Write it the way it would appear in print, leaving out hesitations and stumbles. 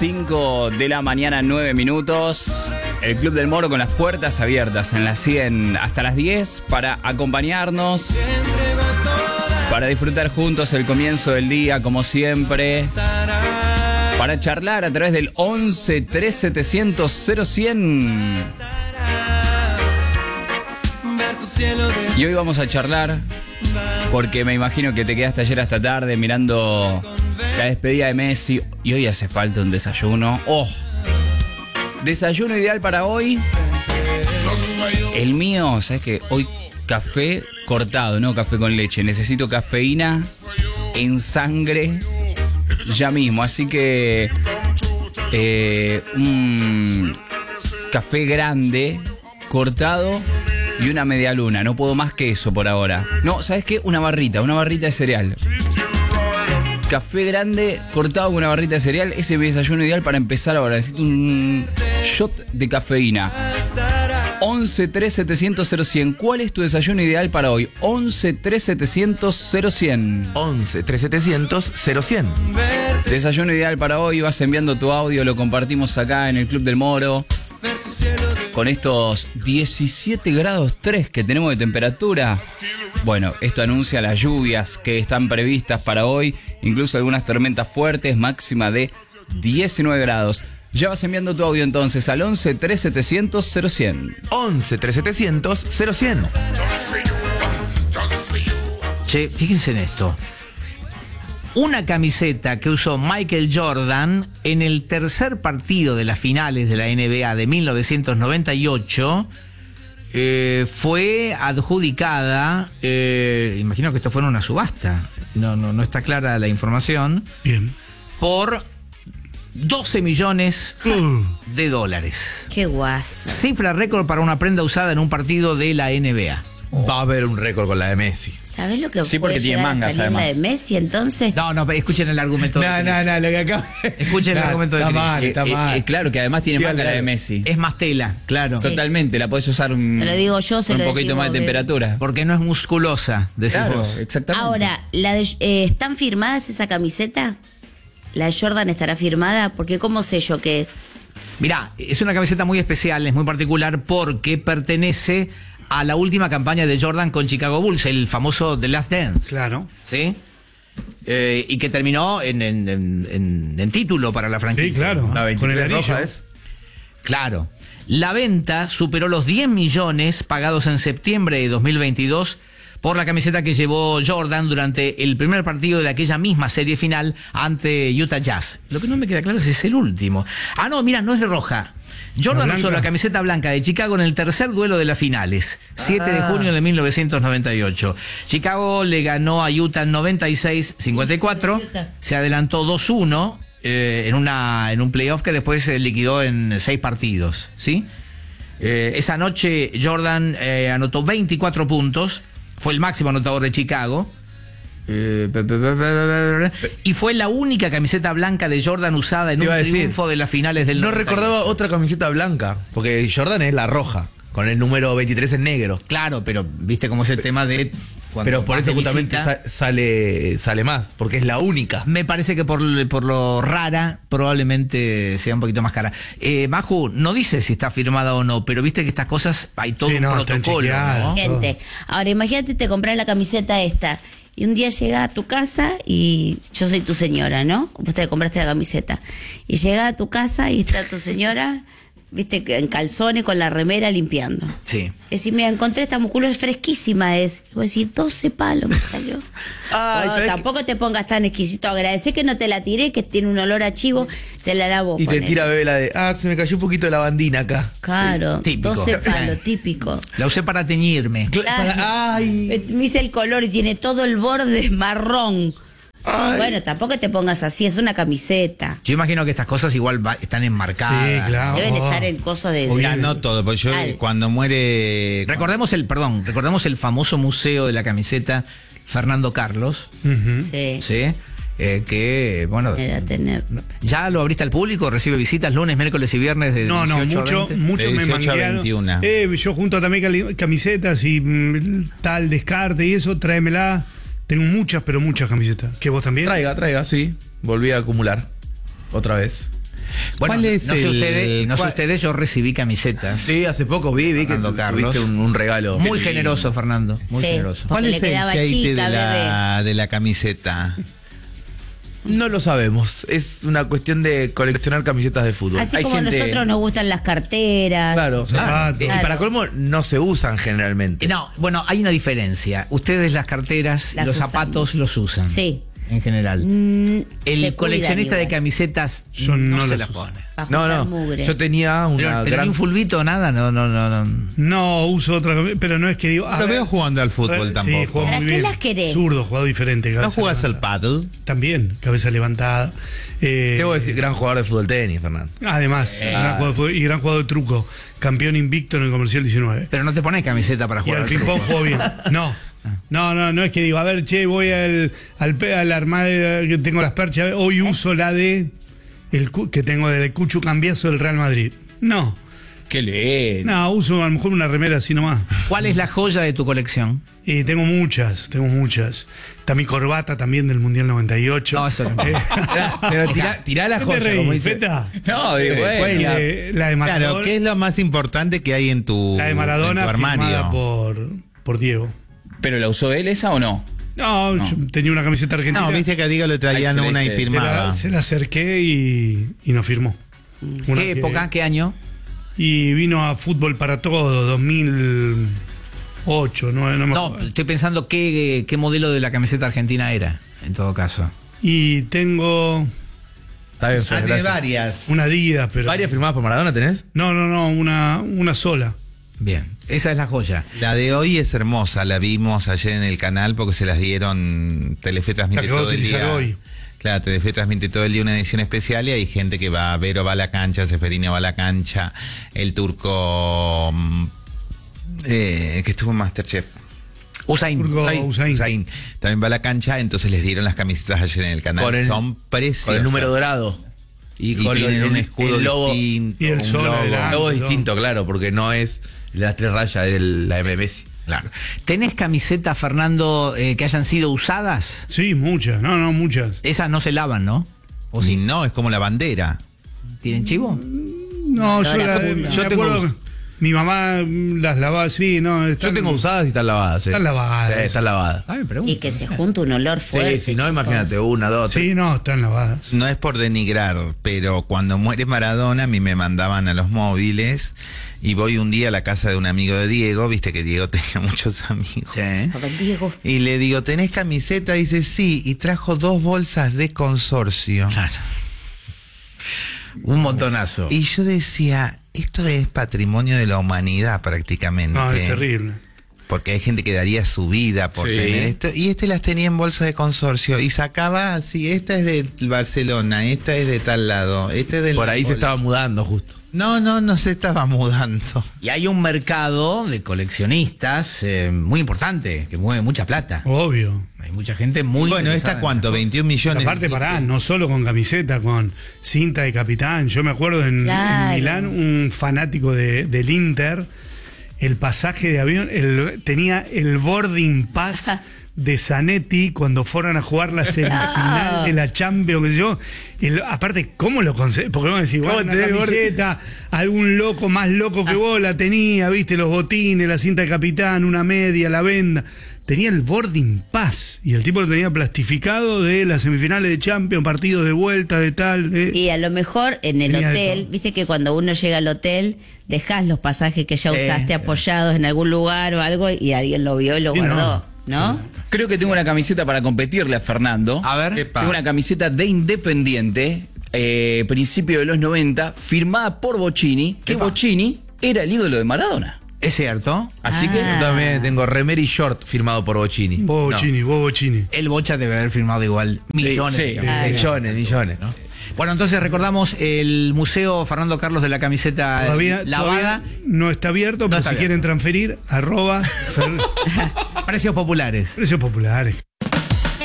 5 de la mañana, 9 minutos. El Club del Moro con las puertas abiertas en las 100 hasta las 10 para acompañarnos, para disfrutar juntos el comienzo del día, como siempre, para charlar a través del 11 3700 0100. Y hoy vamos a charlar porque me imagino que te quedaste ayer hasta tarde mirando la despedida de Messi y hoy hace falta un desayuno. ¡Oh! Desayuno ideal para hoy. El mío, ¿sabes qué? Hoy café cortado, no café con leche. Necesito cafeína en sangre ya mismo. Así que un café grande, cortado y una media luna. No puedo más que eso por ahora. No, ¿sabes qué? Una barrita de cereal. Café grande, cortado con una barrita de cereal. Ese es mi desayuno ideal para empezar ahora. Necesito un shot de cafeína. 11 3700 0100. ¿Cuál es tu desayuno ideal para hoy? 11 3700 0100. 11 3700 0100. Desayuno ideal para hoy. Vas enviando tu audio, lo compartimos acá en el Club del Moro. Con estos 17 grados 3 que tenemos de temperatura. Bueno, esto anuncia las lluvias que están previstas para hoy. Incluso algunas tormentas fuertes, máxima de 19 grados. Ya vas enviando tu audio entonces al 11 3700 0100. 11 3700 0100. Che, fíjense en esto. Una camiseta que usó Michael Jordan en el tercer partido de las finales de la NBA de 1998 fue adjudicada, imagino que esto fue en una subasta, no está clara la información. Bien. Por 12 millones de dólares. Qué guaso. Cifra récord para una prenda usada en un partido de la NBA. Va a haber un récord con la de Messi. ¿Sabés lo que Sí, puede porque tiene llegar mangas, a salir además. la de Messi entonces? No, escuchen el argumento. No, lo que acaba. Escuchen el argumento de está Cris. mal, está mal. Claro que además tiene Dígale. manga la de Messi. Es más tela, claro. Sí. Totalmente, la podés usar Se lo digo yo, se con lo un poquito decimos más de de- temperatura. Porque no es musculosa, decís Claro, vos. exactamente. Ahora, ¿están firmadas esa camiseta? ¿La de Jordan estará firmada? Porque ¿cómo sé yo qué es? Mirá, es una camiseta muy especial, es muy particular porque pertenece a la última campaña de Jordan con Chicago Bulls, el famoso The Last Dance. Claro. ¿Sí? Y que terminó en título para la franquicia. Sí, claro. La 23 Con el anillo. roja es. Claro. La venta superó los 10 millones pagados en septiembre de 2022 por la camiseta que llevó Jordan durante el primer partido de aquella misma serie final ante Utah Jazz. Lo que no me queda claro es si es el último. Ah, no, mira, no es de roja. Jordan ¿La usó blanca? la camiseta blanca de Chicago en el tercer duelo de las finales, 7 de junio de 1998. Chicago le ganó a Utah 96-54, se adelantó 2-1 en un playoff que después se liquidó en 6 partidos, ¿sí? Esa noche Jordan anotó 24 puntos, fue el máximo anotador de Chicago. Y fue la única camiseta blanca de Jordan usada en Te un iba a decir, triunfo de las finales del No 98. recordaba otra camiseta blanca, porque Jordan es la roja, con el número 23 en negro. Claro, pero viste cómo es el tema de... cuando Pero por vas eso de justamente visita. sale más, porque es la única. Me parece que por lo rara probablemente sea un poquito más cara. Maju, no dice si está firmada o no, pero viste que estas cosas hay todo Sí, un no, están protocolo, chequeadas. ¿no? Gente, ahora imagínate te compras la camiseta esta y un día llega a tu casa y yo soy tu señora, ¿no? Vos te compraste la camiseta y llega a tu casa y está tu señora, viste, en calzones con la remera limpiando. Sí. Es decir, mira, encontré esta musculosa, es fresquísima es. Y vos decís, 12 palos me salió. Ay, Oh, ¿sabés tampoco te pongas tan exquisito. Agradecé que no te la tiré, que tiene un olor a chivo, te la lavo. Y te tira bebé la de, se me cayó un poquito de lavandina acá. Claro, Típico. 12 palos, típico. La usé para teñirme. Claro. Ay. Me hice el color y tiene todo el borde marrón. Ay. Bueno, tampoco te pongas así, es una camiseta. Yo imagino que estas cosas igual están enmarcadas. Sí, claro. Deben estar en cosas de... Mira, no todo, porque yo Al- cuando muere... Recordemos el famoso museo de la camiseta Fernando Carlos, Sí, ¿sí? Que, bueno, era tener... ¿ya lo abriste al público? ¿Recibe visitas lunes, miércoles y viernes de No, 18 a mucho 20? me De 18 a manguearon. 21. Yo junto también camisetas y tal descarte y eso, tráemela. Tengo muchas, pero muchas camisetas. ¿Que vos también? Traiga, sí. Volví a acumular. Otra vez. Bueno, ¿Cuál es no sé el- ustedes, no sé cuál- ustedes, yo recibí camisetas. Sí, hace poco vi que Fernando Carlos. tuviste un regalo. Muy generoso, Fernando. Muy Sí. generoso. Porque ¿Cuál le es el quedaba aceite chica, de la camiseta? No lo sabemos. Es una cuestión de coleccionar camisetas de fútbol. Así Hay como a gente- nosotros nos gustan las carteras. Claro, Zapatos. y para colmo no se usan generalmente. No, bueno, hay una diferencia. Ustedes las carteras, Las los usamos. zapatos los usan. Sí. En general. Se El cuidan coleccionista de igual. camisetas Yo no se las las uso. pone. Para No, juntar no. mugre. Yo tenía una Pero gran... ni un fulbito, nada, no. No uso otra camiseta, pero no es que digo. No lo veo jugando al fútbol Sí, tampoco. juego ¿Para muy qué bien. las querés? Zurdo, jugado diferente. ¿No cabeza jugás al levantada. paddle? También, cabeza levantada. Debo decir, gran jugador de fútbol tenis, Fernando. Además, gran jugador de fútbol y gran jugador de truco. Campeón invicto en el Comercial 19. Pero no te pones camiseta para Y jugar al al ping-pong truco. juego bien. No es que digo, a ver, che, voy al armar, que tengo las perchas, hoy uso la de, que tengo del Cucho Cambiazo del Real Madrid. No, Qué lindo. no, uso a lo mejor una remera así nomás. ¿Cuál es la joya de tu colección? Y tengo muchas. Está mi corbata también del Mundial 98. No, eso no. Pero tirá la ¿Qué te joya, reís, como dice. Feta? No, digo, bueno. La de Maradona, Claro, ¿qué es lo más importante que hay en tu, la de Maradona en tu firmada armario? por Diego. ¿Pero la usó él esa o no? No, yo tenía una camiseta argentina. No, viste que a Diego le traían Ay, una y celeste. firmaba. Se la acerqué y nos firmó. Una ¿Qué que- época? ¿Qué año? Y vino a Fútbol para Todo, 2008, no me No, acuerdo. estoy pensando qué modelo de la camiseta argentina era, en todo caso. Y tengo Está bien, Fer, Ah, tiene gracias. varias. una Adidas, pero... ¿Varias firmadas por Maradona tenés? No, una sola. Bien, esa es la joya. La de hoy es hermosa, la vimos ayer en el canal porque se las dieron, Telefe La transmite que voy a todo el utilizar día. hoy. Claro, Telefe transmite todo el día una edición especial y hay gente que va, Vero va a la cancha, Seferino va a la cancha, el turco que estuvo en Masterchef. Usain. Turco Usain. Usain. Zain también va a la cancha, entonces les dieron las camisetas ayer en el canal. Son preciosas. Con el número dorado. Y tienen un escudo el logo, distinto. Y el un sol logo. adelante. el logo es no. distinto, claro, porque no es las tres rayas de la MMS. Claro. ¿Tenés camisetas, Fernando, que hayan sido usadas? Sí, muchas. No, muchas. Esas no se lavan, ¿no? ¿O Y sí? no, es como la bandera. ¿Tienen chivo? No, No, yo la la, cumbre. me Yo tengo acuerdo us- que mi mamá las lavaba, sí, no. Yo están- tengo usadas y están lavadas. Están lavadas. Sí, están lavadas. Ay, me pregunto. Y que se junta un olor fuerte. Sí, si no, chicos. imagínate, una, dos, tres. Sí, no, están lavadas. No es por denigrar, pero cuando muere Maradona a mí me mandaban a los móviles y voy un día a la casa de un amigo de Diego, viste que Diego tenía muchos amigos. Sí. Joder, Diego. Y le digo, ¿tenés camiseta? Dice, sí, y trajo 2 bolsas de consorcio. Claro. Un montonazo. Y yo decía, esto es patrimonio de la humanidad prácticamente. No, es terrible. Porque hay gente que daría su vida por Sí. tener esto. Y las tenía en bolsa de consorcio. Y sacaba así, esta es de Barcelona, esta es de tal lado, esta es del Por ahí se Napoli. estaba mudando justo. No se estaba mudando. Y hay un mercado de coleccionistas muy importante, que mueve mucha plata. Obvio. Hay mucha gente muy Bueno, interesada ¿esta en cuánto? esas 21 millones. Aparte, pará, no solo con camiseta, con cinta de capitán. Yo me acuerdo en Claro. Milán, un fanático del Inter, el pasaje de avión, tenía el boarding pass de Zanetti cuando fueron a jugar la semifinal de la Champions, qué sé yo. Aparte, ¿cómo lo conseguí? Porque vos decís, bueno, una tenés el camiseta, algún loco más loco que vos la tenía, viste, los botines, la cinta de capitán, una media, la venda. Tenía el boarding pass y el tipo lo tenía plastificado de las semifinales de Champions, partidos de vuelta, de tal. Y a lo mejor en el Tenía de hotel, todo. viste que cuando uno llega al hotel, dejás los pasajes que ya Sí, usaste sí. apoyados en algún lugar o algo y alguien lo vio y lo Y no. guardó, ¿no? Creo que tengo una camiseta para competirle a Fernando. A ver. Epa. Tengo una camiseta de Independiente, principio de los 90, firmada por Bocini, que Epa. Bocini era el ídolo de Maradona. ¿Es cierto? Así que Yo también tengo remera y short firmado por Bocini. Bochini, Bochini. El Bocha debe haber firmado igual millones sí, de No. camisetas. Millones. Bueno, entonces recordamos el Museo Fernando Carlos de la camiseta Todavía lavada. no está abierto, pero está si abierto. quieren transferir, @ Precios populares. precios populares.